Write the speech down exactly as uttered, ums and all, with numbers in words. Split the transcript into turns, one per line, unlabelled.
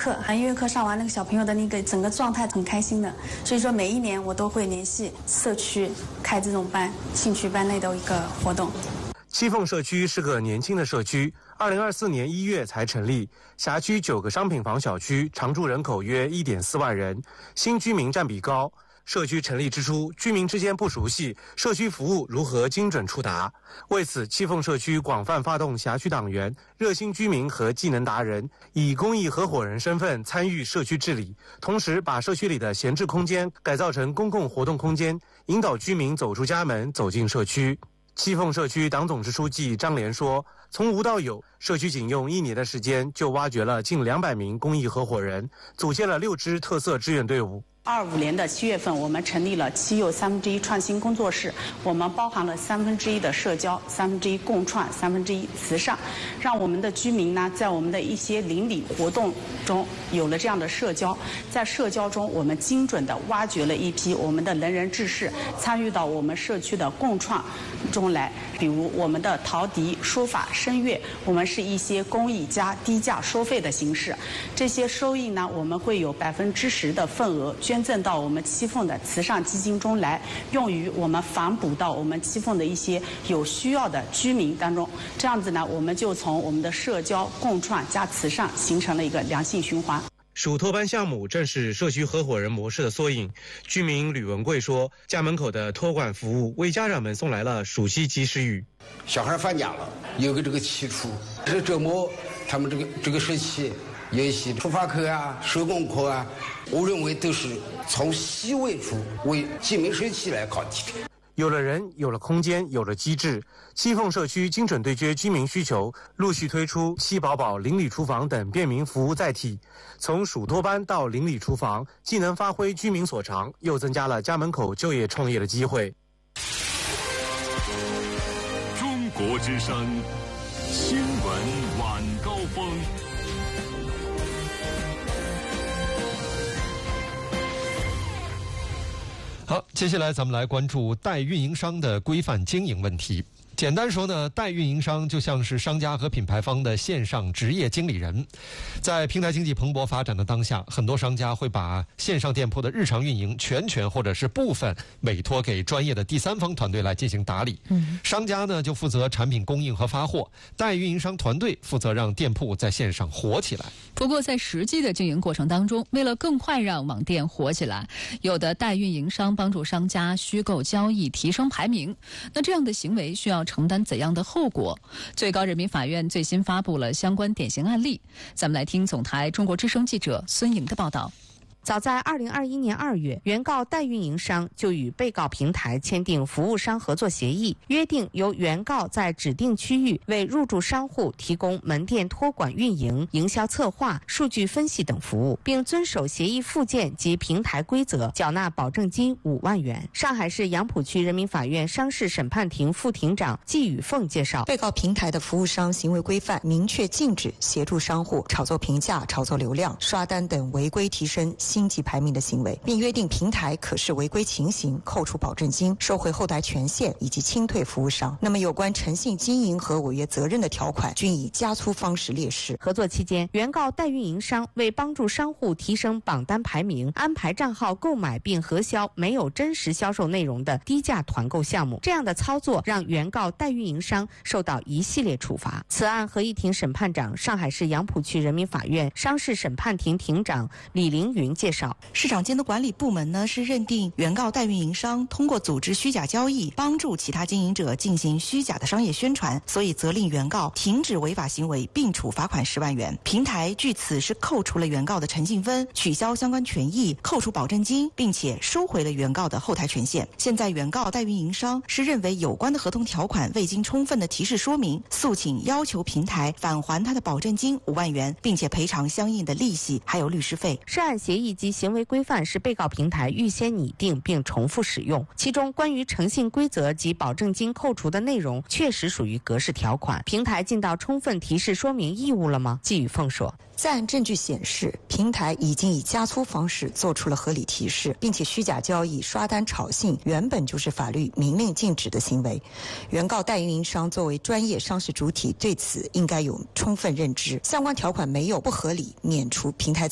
课，喊音乐课上完，那个小朋友的那个整个状态很开心的。所以说每一年我都会联系社区开这种班，兴趣班类的一个活动。
七凤社区是个年轻的社区，二零二四年一月才成立，辖区九个商品房小区，常住人口约一点四万人，新居民占比高。社区成立之初，居民之间不熟悉社区服务如何精准触达。为此，七凤社区广泛发动辖区党员、热心居民和技能达人，以公益合伙人身份参与社区治理，同时把社区里的闲置空间改造成公共活动空间，引导居民走出家门，走进社区。七凤社区党总支书记张连说，从无到有，社区仅用一年的时间就挖掘了近两百名公益合伙人，组建了六支特色志愿队伍。
二五年的七月份，我们成立了七又三分之一创新工作室，我们包含了三分之一的社交、三分之一共创、三分之一慈善，让我们的居民呢，在我们的一些邻里活动中有了这样的社交，在社交中，我们精准地挖掘了一批我们的能人志士，参与到我们社区的共创中来。比如我们的陶笛、书法、声乐，我们是一些公益加低价收费的形式，这些收益呢，我们会有百分之十的份额捐赠到我们七凤的慈善基金中来，用于我们反哺到我们七凤的一些有需要的居民当中。这样子呢，我们就从我们的社交、共创加慈善形成了一个良性循环。
暑托班项目正是社区合伙人模式的缩影。居民吕文贵说，家门口的托管服务为家长们送来了暑期及时雨。
小孩放假了，有个这个起初是周末，他们这个这个时期有一些书法课啊、手工课啊，我认为都是从细为主，为居民社区来考题的。
有了人，有了空间，有了机制，七凤社区精准对接居民需求，陆续推出七宝宝、邻里厨房等便民服务载体。从暑托班到邻里厨房，既能发挥居民所长，又增加了家门口就业创业的机会。
中国之声新闻晚高峰。
好，接下来咱们来关注代运营商的规范经营问题。简单说呢，代运营商就像是商家和品牌方的线上职业经理人。在平台经济蓬勃发展的当下，很多商家会把线上店铺的日常运营全权或者是部分委托给专业的第三方团队来进行打理。嗯，商家呢就负责产品供应和发货，代运营商团队负责让店铺在线上火起来。
不过在实际的经营过程当中，为了更快让网店火起来，有的代运营商帮助商家虚构交易提升排名，那这样的行为需要承担怎样的后果？最高人民法院最新发布了相关典型案例，咱们来听总台中国之声记者孙颖的报道。
早在二零二一年二月，原告代运营商就与被告平台签订服务商合作协议，约定由原告在指定区域为入驻商户提供门店托管运营、营销策划、数据分析等服务，并遵守协议附件及平台规则，缴纳保证金五万元。上海市杨浦区人民法院商事审判庭副庭长季宇凤介绍，
被告平台的服务商行为规范明确禁止协助商户炒作评价、炒作流量、刷单等违规提升星级排名的行为，并约定平台可视违规情形扣除保证金、收回后台权限以及清退服务商。那么有关诚信经营和违约责任的条款均以加粗方式列示。
合作期间，原告代运营商为帮助商户提升榜单排名，安排账号购买并核销没有真实销售内容的低价团购项目，这样的操作让原告代运营商受到一系列处罚。此案合议庭审判长、上海市杨浦区人民法院商事审判庭庭长李凌云介绍，
市场监督管理部门呢是认定原告代运营商通过组织虚假交易，帮助其他经营者进行虚假的商业宣传，所以责令原告停止违法行为，并处罚款十万元。平台据此是扣除了原告的诚信分，取消相关权益，扣除保证金，并且收回了原告的后台权限。现在原告代运营商是认为有关的合同条款未经充分的提示说明，诉请要求平台返还他的保证金五万元，并且赔偿相应的利息还有律师费。
涉案协议及行为规范是被告平台预先拟定并重复使用，其中关于诚信规则及保证金扣除的内容确实属于格式条款，平台尽到充分提示说明义务了吗？季宇凤说，
在案证据显示，平台已经以加粗方式做出了合理提示，并且虚假交易、刷单炒信原本就是法律明令禁止的行为。原告代运营商作为专业商事主体，对此应该有充分认知，相关条款没有不合理，免除平台